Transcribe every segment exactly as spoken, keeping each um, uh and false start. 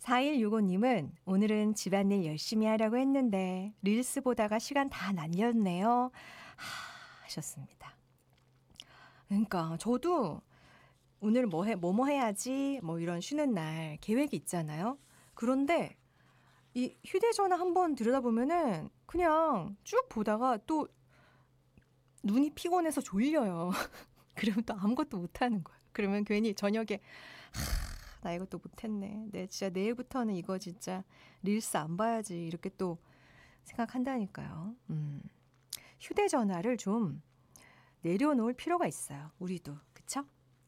사일육오님은 오늘은 집안일 열심히 하려고 했는데 릴스 보다가 시간 다 날렸네요. 하, 하셨습니다. 그러니까 저도 오늘 뭐 해, 뭐뭐 해야지 뭐 이런 쉬는 날 계획이 있잖아요. 그런데 이 휴대전화 한번 들여다보면은 그냥 쭉 보다가 또 눈이 피곤해서 졸려요. 그러면 또 아무것도 못하는 거예요. 그러면 괜히 저녁에 하, 나 이것도 못했네. 내 진짜 내일부터는 이거 진짜 릴스 안 봐야지 이렇게 또 생각한다니까요. 음, 휴대전화를 좀 내려놓을 필요가 있어요. 우리도. 그쵸?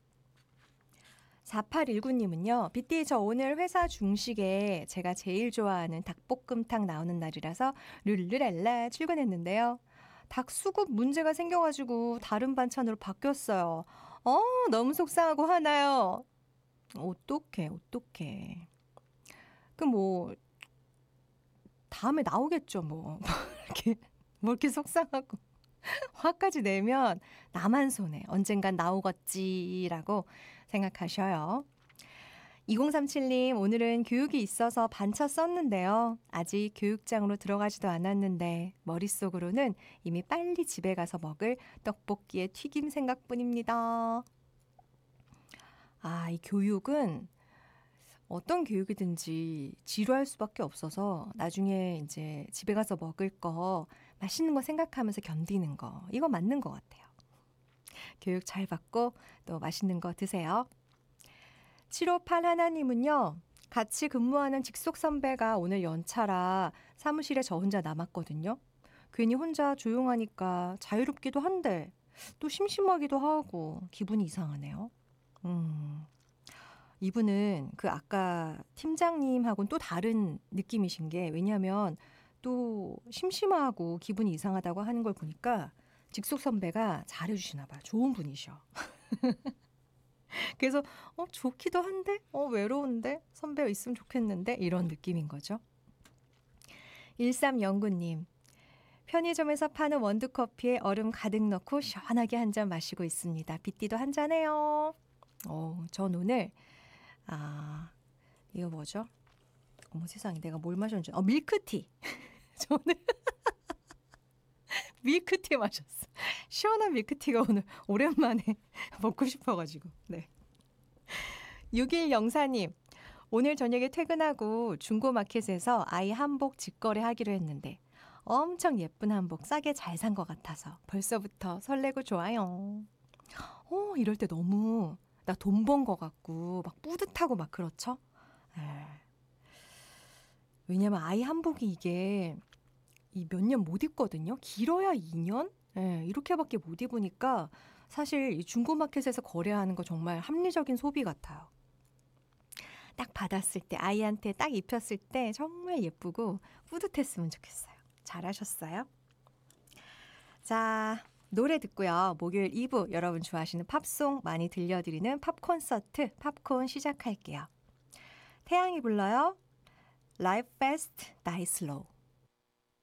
사팔일구님은요. 빗디 저 오늘 회사 중식에 제가 제일 좋아하는 닭볶음탕 나오는 날이라서 룰루랄라 출근했는데요. 닭수급 문제가 생겨가지고 다른 반찬으로 바뀌었어요. 어, 너무 속상하고 화나요. 어떡해, 어떡해. 그 뭐 다음에 나오겠죠, 뭐. 이렇게 뭐 이렇게 속상하고 화까지 내면 나만 손해. 언젠간 나오겠지라고 생각하셔요. 이공삼칠님 오늘은 교육이 있어서 반차 썼는데요. 아직 교육장으로 들어가지도 않았는데 머릿속으로는 이미 빨리 집에 가서 먹을 떡볶이의 튀김 생각뿐입니다. 아, 이 교육은 어떤 교육이든지 지루할 수밖에 없어서 나중에 이제 집에 가서 먹을 거 맛있는 거 생각하면서 견디는 거 이거 맞는 것 같아요. 교육 잘 받고 또 맛있는 거 드세요. 칠오팔일님은요. 같이 근무하는 직속 선배가 오늘 연차라 사무실에 저 혼자 남았거든요. 괜히 혼자 조용하니까 자유롭기도 한데 또 심심하기도 하고 기분이 이상하네요. 음, 이분은 그 아까 팀장님하고는 또 다른 느낌이신 게 왜냐하면 또 심심하고 기분이 이상하다고 하는 걸 보니까 직속 선배가 잘해주시나 봐요. 좋은 분이셔. 그래서 어 좋기도 한데 어 외로운데 선배가 있으면 좋겠는데 이런 느낌인 거죠. 일삼영구님 편의점에서 파는 원두커피에 얼음 가득 넣고 시원하게 한 잔 마시고 있습니다. 빗디도 한 잔해요. 어, 전 오늘 아 이거 뭐죠? 어머 세상에 내가 뭘 마셨는지 어 밀크티. 저는 밀크티 마셨어. 시원한 밀크티가 오늘 오랜만에 먹고 싶어가지고. 네. 육일영사님 오늘 저녁에 퇴근하고 중고마켓에서 아이 한복 직거래 하기로 했는데 엄청 예쁜 한복 싸게 잘 산 것 같아서 벌써부터 설레고 좋아요. 어, 이럴 때 너무 나 돈 번 것 같고 막 뿌듯하고 막 그렇죠? 에. 왜냐면 아이 한복이 이게 이 몇 년 못 입거든요. 길어야 이 년? 에, 이렇게밖에 못 입으니까 사실 이 중고마켓에서 거래하는 거 정말 합리적인 소비 같아요. 딱 받았을 때 아이한테 딱 입혔을 때 정말 예쁘고 뿌듯했으면 좋겠어요. 잘하셨어요. 자, 노래 듣고요. 목요일 이 부 여러분 좋아하시는 팝송 많이 들려드리는 팝콘서트 팝콘 시작할게요. 태양이 불러요. Life fast, die slow.